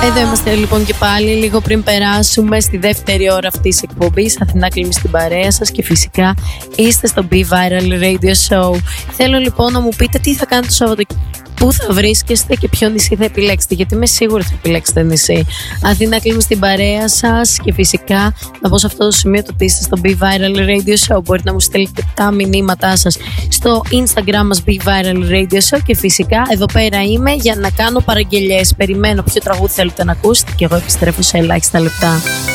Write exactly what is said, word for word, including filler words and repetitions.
Εδώ είμαστε λοιπόν και πάλι, λίγο πριν περάσουμε στη δεύτερη ώρα αυτής της εκπομπής. Αθηνά Κλίμη στην παρέα σας και φυσικά είστε στο Be Viral Radio Show. Θέλω λοιπόν να μου πείτε τι θα κάνετε το Σαββατοκύριακο, πού θα βρίσκεστε και ποιο νησί θα επιλέξετε, γιατί είμαι σίγουρη θα επιλέξετε νησί. Αθηνά Κλίμη στην παρέα σας και φυσικά να πω σε αυτό το σημείο το ότι είστε στο Be Viral Radio Show. Μπορείτε να μου στείλετε τα μηνύματά σας στο Instagram μας Be Viral Radio Show και φυσικά εδώ πέρα είμαι για να κάνω παραγγελιές. Περιμένω ποιο τραγούδι θέλετε να ακούσετε και εγώ επιστρέφω σε ελάχιστα λεπτά.